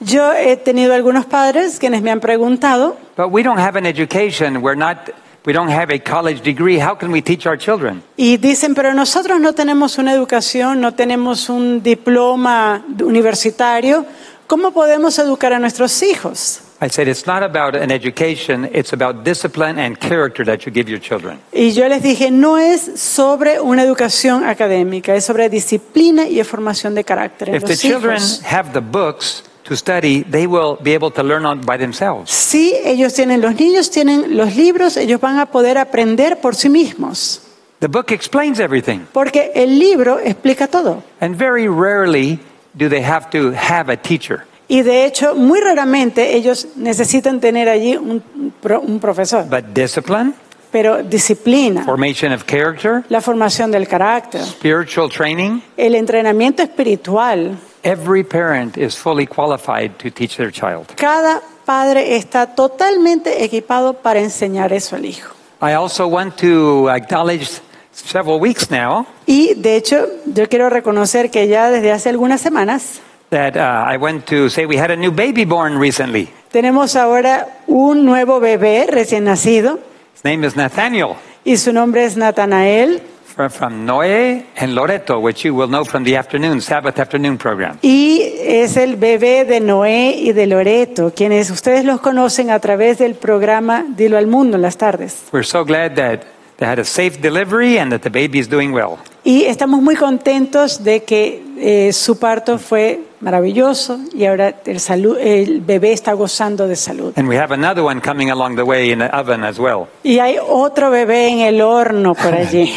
Yo he tenido algunos padres quienes me han preguntado, but we don't have an education. We don't have a college degree. How can we teach our children? y dicen, pero nosotros no tenemos una educación, no tenemos un diploma universitario, ¿cómo podemos educar a nuestros hijos? I said, it's not about an education. It's about discipline and character that you give your children. Y yo les dije, no es sobre una educación académica, es sobre disciplina y formación de carácter en If the los children hijos. have the books to study, they will be able to learn by themselves. Si los niños tienen los libros, ellos van a poder aprender por sí mismos, The book explains everything. porque el libro explica todo. And very rarely do they have to have a teacher. Y de hecho, muy raramente ellos necesitan tener allí un profesor. But discipline, Pero disciplina, formation of character, la formación del carácter, spiritual training, el entrenamiento espiritual. every parent is fully qualified to teach their child. Cada padre está totalmente equipado para enseñar eso al hijo. I also want to acknowledge several weeks now Y de hecho, yo quiero reconocer que ya desde hace algunas semanas that I went to say we had a new baby born recently. tenemos ahora un nuevo bebé recién nacido His name is Nathaniel y su nombre es Natanael from Noé and Loreto, which you will know from the Sabbath afternoon program. y es el bebé de Noé y de Loreto, quienes ustedes los conocen a través del programa Dilo al Mundo en las tardes. We're so glad that they had a safe delivery and that the baby is doing well. Y estamos muy contentos de que su parto fue maravilloso y ahora el bebé está gozando de salud. And we have another one coming along the way in the oven as well. Y hay otro bebé en el horno por allí.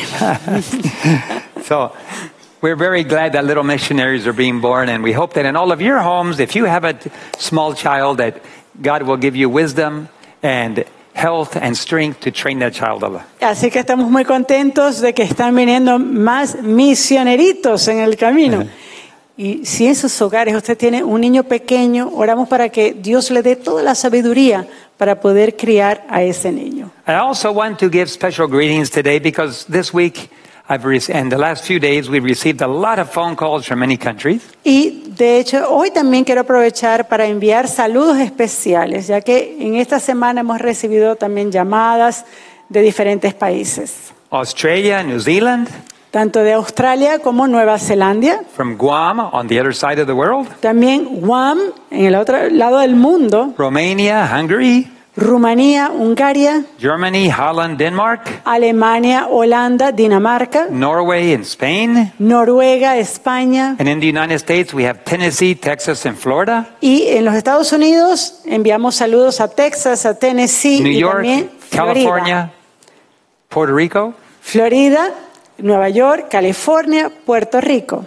So we're very glad that little missionaries are being born, and we hope that in all of your homes, if you have a small child, that God will give you wisdom and health and strength to train that child up. Así que estamos muy contentos de que están viniendo más misioneritos en el camino. Y si en sus hogares usted tiene un niño pequeño, oramos para que Dios le dé toda la sabiduría para poder criar a ese niño. I also want to give special greetings today because this week and the last few days we've received a lot of phone calls from many countries. Y de hecho, hoy también quiero aprovechar para enviar saludos especiales, ya que en esta semana hemos recibido también llamadas de diferentes países, Australia, New Zealand, tanto de Australia como Nueva Zelanda, from Guam on the other side of the world, también Guam, en el otro lado del mundo, Romania, Hungary, Rumanía, Hungría, Germany, Holland, Denmark, Alemania, Holanda, Dinamarca, Norway and Spain. Noruega, España. And in the United States, we have Tennessee, Texas, and Florida. Y en los Estados Unidos enviamos saludos a Texas, a Tennessee New y York, también California, Puerto Rico, Florida, Nueva York, California, Puerto Rico.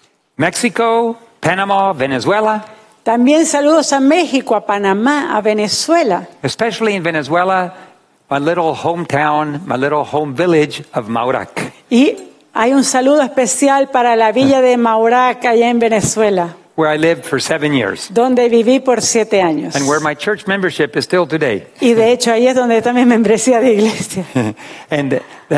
Mexico, Panama, Venezuela. También saludos a México, a Panamá, a Venezuela. Especially in Venezuela, my little hometown, my little home village of Maurac, Y hay un saludo especial para la villa de Maurac, allá en Venezuela, where I lived for 7 years, donde viví por 7 años. and where my church membership is still today. Y de hecho ahí es donde está mi membresía de iglesia. And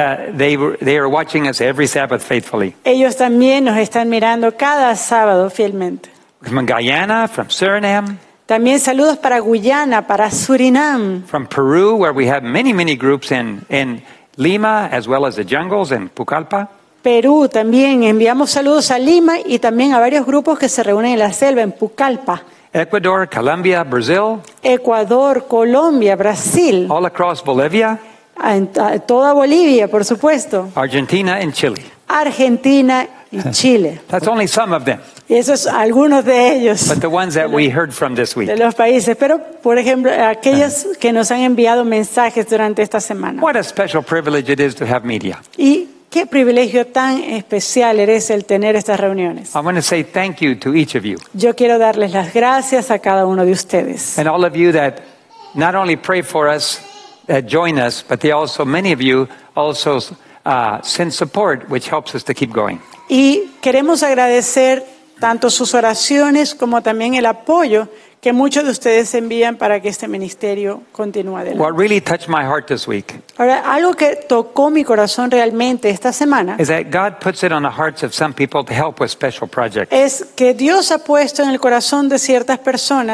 they are watching us every Sabbath faithfully. Ellos también nos están mirando cada sábado fielmente. From Guyana, from Suriname, También saludos para Guyana, para Surinam, from Peru, where we have many groups in Lima, as well as the jungles in Pucallpa. Perú. También enviamos saludos a Lima y también a varios grupos que se reúnen en la selva, en Pucallpa. Ecuador, Colombia, Brazil, Ecuador, Colombia, Brasil, all across Bolivia, a toda Bolivia, por supuesto, Argentina, and Chile. Argentina y Chile. That's only some of them, Y esos algunos de ellos, but the ones that we heard from this week. de los países. Pero, por ejemplo, aquellos que nos han enviado mensajes durante esta semana. What a special privilege it is to have media. Y qué privilegio tan especial es el tener estas reuniones. I want to say thank you to each of you, Yo quiero darles las gracias a cada uno de ustedes. and all of you that not only pray for us, that join us, but many of you also send support, which helps us to keep going. Y queremos agradecer tanto sus oraciones como también el apoyo que muchos de ustedes envían para que este ministerio continúe adelante. What really touched my heart this week Ahora, algo que tocó mi corazón realmente esta semana is that God puts it on the hearts of some people to help with special projects. es que Dios ha puesto en el corazón de ciertas personas